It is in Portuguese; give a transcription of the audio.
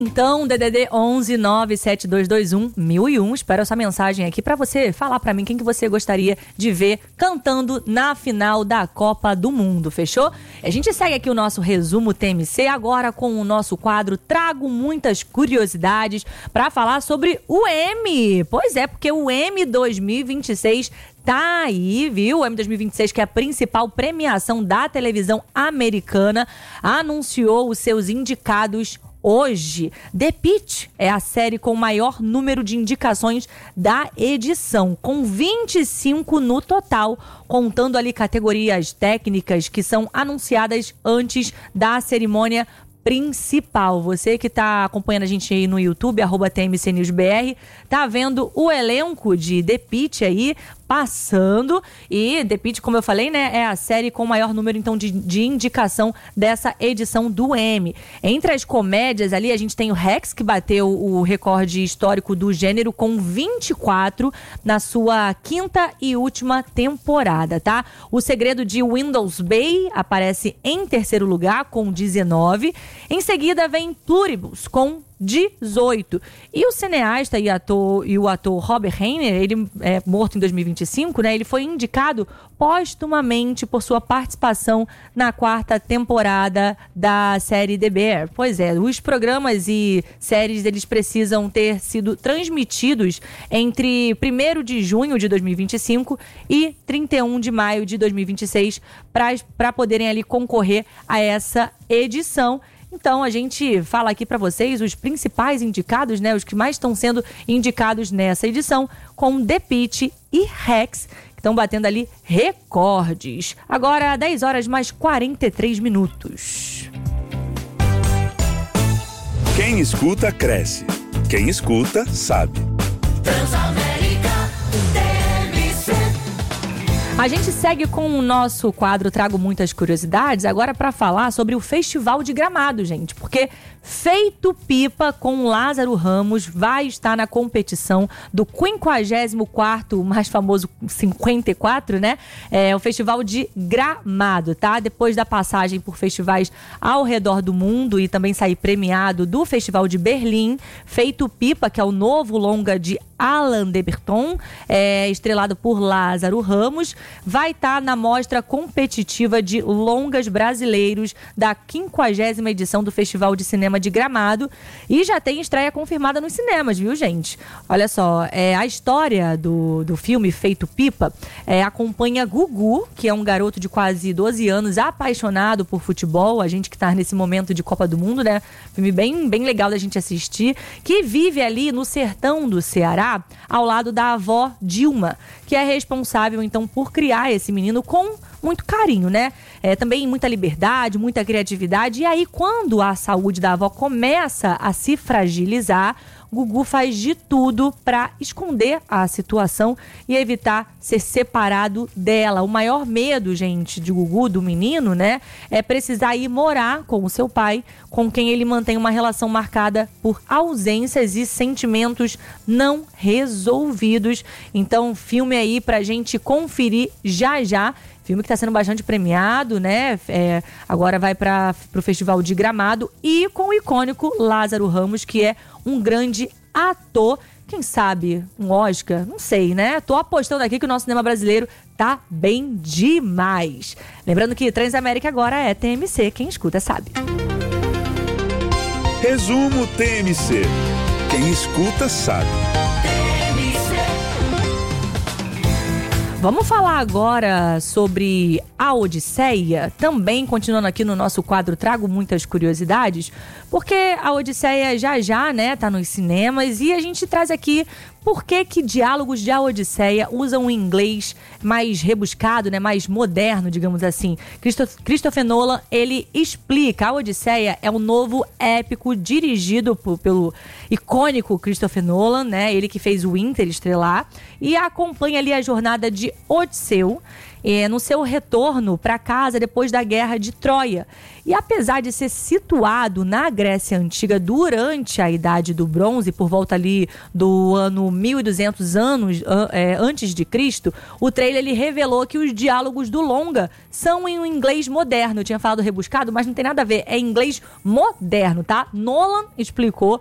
Então, DDD 11 97221 1001, espero essa mensagem aqui pra você falar pra mim quem que você gostaria de ver cantando na final da Copa do Mundo, fechou? A gente segue aqui o nosso resumo TMC agora com o nosso quadro Trago Muitas Curiosidades pra falar sobre o M. Pois é, porque o M 2026 tá aí, viu? O M 2026, que é a principal premiação da televisão americana, anunciou os seus indicados hoje. The Pitt é a série com o maior número de indicações da edição, com 25 no total, contando ali categorias técnicas que são anunciadas antes da cerimônia principal. Você que tá acompanhando a gente aí no YouTube, @TMCNewsBR, tá vendo o elenco de The Pitt aí passando, e The Pitt, como eu falei, né, é a série com o maior número então de indicação dessa edição do Emmy. Entre as comédias ali, a gente tem o Rex, que bateu o recorde histórico do gênero com 24 na sua quinta e última temporada, tá? O Segredo de Windows Bay aparece em terceiro lugar com 19. Em seguida vem Pluribus com 18. E o cineasta e o ator Robert Reiner, ele é morto em 2025, né? Ele foi indicado póstumamente por sua participação na quarta temporada da série The Bear. Pois é, os programas e séries, eles precisam ter sido transmitidos entre 1º de junho de 2025 e 31 de maio de 2026 para poderem ali concorrer a essa edição. Então, a gente fala aqui para vocês os principais indicados, né? Os que mais estão sendo indicados nessa edição, com The Pitt e Rex, que estão batendo ali recordes. Agora, 10 horas mais 43 minutos. Quem escuta, cresce. Quem escuta, sabe. A gente segue com o nosso quadro Trago Muitas Curiosidades, agora para falar sobre o Festival de Gramado, gente, porque Feito Pipa com Lázaro Ramos vai estar na competição do 54º, o mais famoso 54, né? É o Festival de Gramado, tá? Depois da passagem por festivais ao redor do mundo e também sair premiado do Festival de Berlim, Feito Pipa, que é o novo longa de Alan de Botton, estrelado por Lázaro Ramos, vai estar na mostra competitiva de longas brasileiros da 50ª edição do Festival de Cinema de Gramado, e já tem estreia confirmada nos cinemas, viu, gente? Olha só, a história do filme Feito Pipa acompanha Gugu, que é um garoto de quase 12 anos, apaixonado por futebol, a gente que tá nesse momento de Copa do Mundo, né? Filme bem, bem legal da gente assistir, que vive ali no sertão do Ceará, ao lado da avó Dilma, que é responsável, então, por criar esse menino com muito carinho, né? Também muita liberdade, muita criatividade. E aí, quando a saúde da avó começa a se fragilizar, Gugu faz de tudo para esconder a situação e evitar ser separado dela. O maior medo, gente, de Gugu, do menino, né, é precisar ir morar com o seu pai, com quem ele mantém uma relação marcada por ausências e sentimentos não resolvidos. Então, filme aí pra gente conferir já já. Filme que está sendo bastante premiado, né? Agora vai para o Festival de Gramado, e com o icônico Lázaro Ramos, que é um grande ator. Quem sabe um Oscar? Não sei, né? Tô apostando aqui que o nosso cinema brasileiro tá bem demais. Lembrando que Transamérica agora é TMC. Quem escuta sabe. Resumo TMC. Quem escuta sabe. Vamos falar agora sobre a Odisseia, também continuando aqui no nosso quadro Trago Muitas Curiosidades, porque a Odisseia já, né, tá nos cinemas, e a gente traz aqui por que diálogos de A Odisseia usam um inglês mais rebuscado, né, mais moderno, digamos assim. Christopher Nolan, ele explica. A Odisseia é um novo épico dirigido pelo icônico Christopher Nolan, né, ele que fez o Interestelar, e acompanha ali a jornada de Odisseu. no seu retorno para casa depois da Guerra de Troia. E apesar de ser situado na Grécia Antiga durante a Idade do Bronze, por volta ali do ano 1200 anos antes de Cristo, o trailer ele revelou que os diálogos do longa são em um inglês moderno. Eu tinha falado rebuscado, mas não tem nada a ver, é inglês moderno, tá? Nolan explicou